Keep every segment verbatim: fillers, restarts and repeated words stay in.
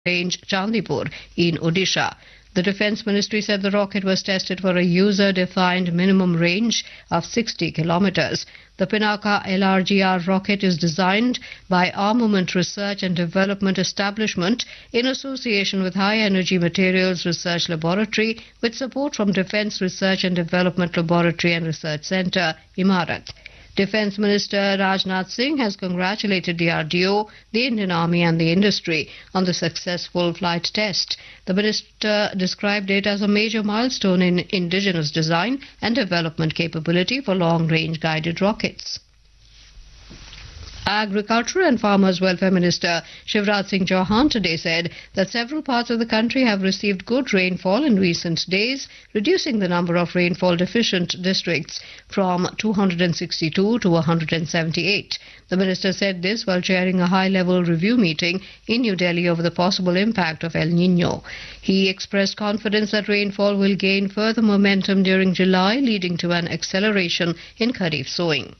range Chandipur in Odisha. The Defence Ministry said the rocket was tested for a user-defined minimum range of sixty kilometers. The Pinaka L R G R rocket is designed by Armament Research and Development Establishment in association with High Energy Materials Research Laboratory with support from Defence Research and Development Laboratory and Research Centre, Imarat. Defence Minister Rajnath Singh has congratulated D R D O, the Indian Army and the industry on the successful flight test. The minister described it as a major milestone in indigenous design and development capability for long-range guided rockets. Agriculture and Farmers Welfare Minister Shivraj Singh Chauhan today said that several parts of the country have received good rainfall in recent days, reducing the number of rainfall deficient districts from two hundred sixty-two to one hundred seventy-eight. The minister said this while chairing a high-level review meeting in New Delhi over the possible impact of El Niño. He expressed confidence that rainfall will gain further momentum during July, leading to an acceleration in Kharif sowing.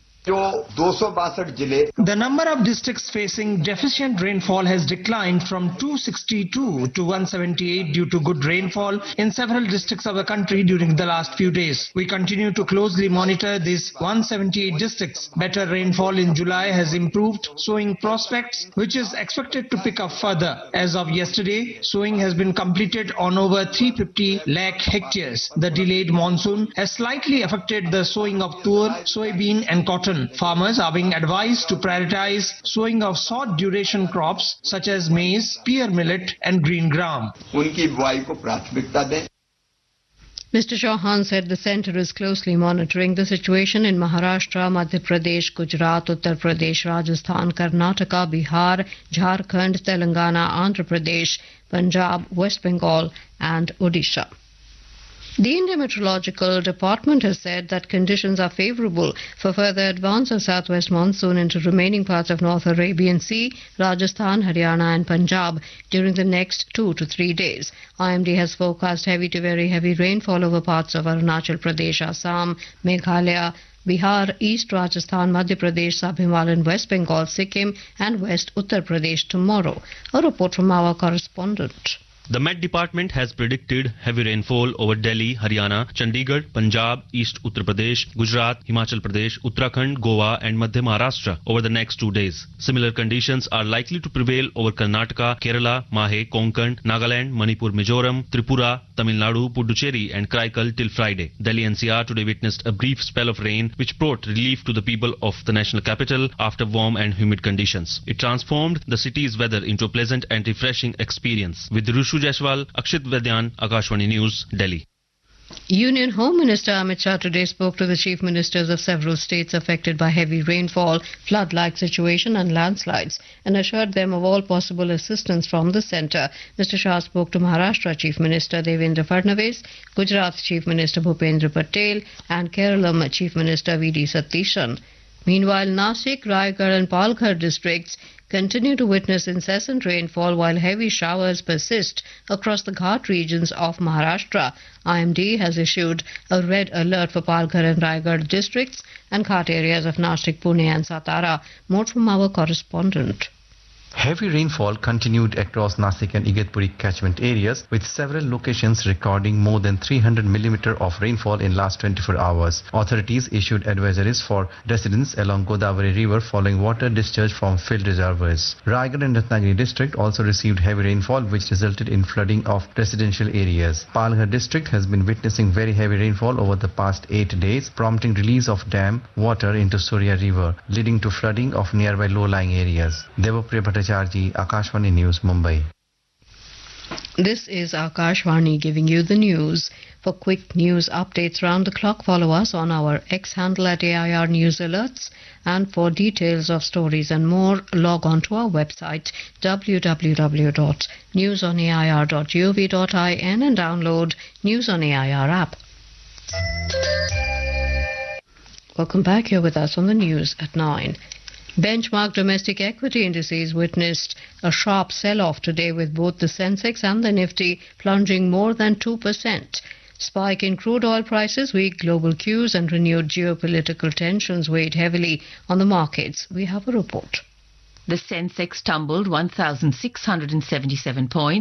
The number of districts facing deficient rainfall has declined from two hundred sixty-two to one hundred seventy-eight due to good rainfall in several districts of the country during the last few days. We continue to closely monitor these one hundred seventy-eight districts. Better rainfall in July has improved sowing prospects, which is expected to pick up further. As of yesterday, sowing has been completed on over three hundred fifty lakh hectares. The delayed monsoon has slightly affected the sowing of tur, soybean and cotton. Farmers are being advised to prioritize sowing of short duration crops such as maize, pear millet and green gram. Mister Chauhan said the centre is closely monitoring the situation in Maharashtra, Madhya Pradesh, Gujarat, Uttar Pradesh, Rajasthan, Karnataka, Bihar, Jharkhand, Telangana, Andhra Pradesh, Punjab, West Bengal and Odisha. The Indian Meteorological Department has said that conditions are favourable for further advance of southwest monsoon into remaining parts of North Arabian Sea, Rajasthan, Haryana and Punjab during the next two to three days. I M D has forecast heavy to very heavy rainfall over parts of Arunachal Pradesh, Assam, Meghalaya, Bihar, East Rajasthan, Madhya Pradesh, Sub-Himalayan, West Bengal, Sikkim and West Uttar Pradesh tomorrow. A report from our correspondent. The Met Department has predicted heavy rainfall over Delhi, Haryana, Chandigarh, Punjab, East Uttar Pradesh, Gujarat, Himachal Pradesh, Uttarakhand, Goa and Madhya Maharashtra over the next two days. Similar conditions are likely to prevail over Karnataka, Kerala, Mahe, Konkan, Nagaland, Manipur, Mizoram, Tripura, Tamil Nadu, Puducherry and Kraikal till Friday. Delhi N C R today witnessed a brief spell of rain which brought relief to the people of the national capital after warm and humid conditions. It transformed the city's weather into a pleasant and refreshing experience. With Rushu Jaiswal, Akshit Vedyan, Akashvani News, Delhi. Union Home Minister Amit Shah today spoke to the chief ministers of several states affected by heavy rainfall, flood-like situation and landslides and assured them of all possible assistance from the centre. Mister Shah spoke to Maharashtra Chief Minister Devendra Fadnavis, Gujarat Chief Minister Bhupendra Patel and Kerala Chief Minister V D Satishan. Meanwhile, Nasik, Raigad and Palghar districts continue to witness incessant rainfall while heavy showers persist across the Ghat regions of Maharashtra. I M D has issued a red alert for Palghar and Raigad districts and Ghat areas of Nashik, Pune and Satara. More from our correspondent. Heavy rainfall continued across Nasik and Igatpuri catchment areas, with several locations recording more than three hundred millimeters of rainfall in last twenty-four hours. Authorities issued advisories for residents along Godavari River following water discharge from filled reservoirs. Raigad and Ratnagiri district also received heavy rainfall, which resulted in flooding of residential areas. Palghar district has been witnessing very heavy rainfall over the past eight days, prompting release of dam water into Surya River, leading to flooding of nearby low-lying areas. Devapriya Bhattacharjee, Akashvani News, Mumbai. This is Akashvani giving you the news. For quick news updates round the clock, follow us on our X handle at A I R News Alerts. And for details of stories and more, log on to our website w w w dot news on a i r dot gov dot in and download News on A I R app. Welcome back. Here with us on the news at nine. Benchmark domestic equity indices witnessed a sharp sell-off today, with both the Sensex and the Nifty plunging more than two percent. Spike in crude oil prices, weak global cues and renewed geopolitical tensions weighed heavily on the markets. We have a report. The Sensex tumbled one thousand six hundred seventy-seven points.